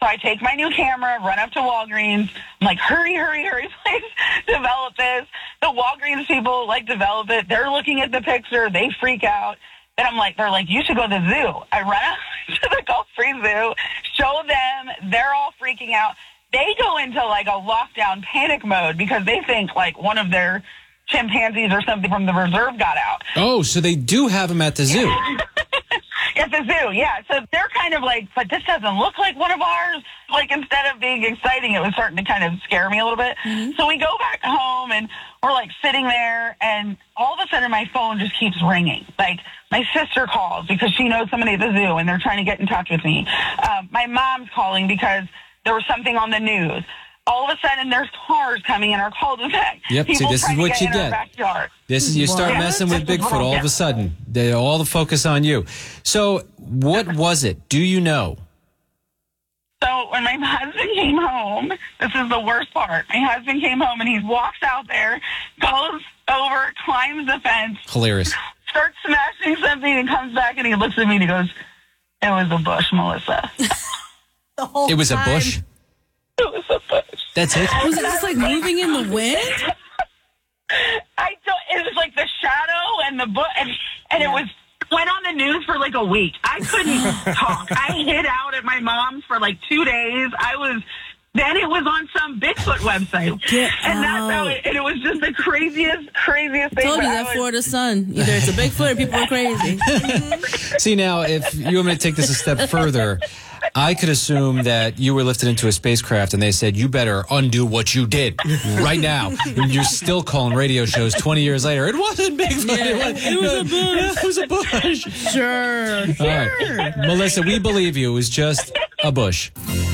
So I take my new camera, run up to Walgreens. I'm like, hurry, please develop this. The Walgreens people, develop it. They're looking at the picture. They freak out. And I'm like, they're like, you should go to the zoo. I run out to the Gulf Free Zoo, show them. They're all freaking out. They go into, a lockdown panic mode because they think, one of their chimpanzees or something from the reserve got out. Oh, so they do have them at the zoo. At the zoo, yeah. So they're kind of but this doesn't look like one of ours. Instead of being exciting, it was starting to kind of scare me a little bit. Mm-hmm. So we go back home, and we're, sitting there, and all of a sudden my phone just keeps ringing. My sister calls because she knows somebody at the zoo, and they're trying to get in touch with me. My mom's calling because there was something on the news. All of a sudden, there's cars coming in our cul-de-sac. Yep, see, this is what you get. This is, you start messing with Bigfoot all of a sudden. All the focus on you. So, what was it? Do you know? So, when my husband came home, this is the worst part. My husband came home, and he walks out there, goes over, climbs the fence. Hilarious. Starts smashing something, and comes back, and he looks at me, and he goes, it was a bush, Melissa. It was a bush? It was a bush. That's it? Was it just moving in the wind? It was the shadow and the bush, and it went on the news for a week. I couldn't talk. I hid out at my mom's for 2 days. Then it was on some Bigfoot website. And that's how it was just the craziest thing. I told you that Florida sun. Either it's a Bigfoot or people are crazy. See, now, if you want me to take this a step further, I could assume that you were lifted into a spacecraft and they said, you better undo what you did right now. And you're still calling radio shows 20 years later. It wasn't Bigfoot. Yeah, it was a bush. It was a bush. Sure. All right. Melissa, we believe you. It was just a bush.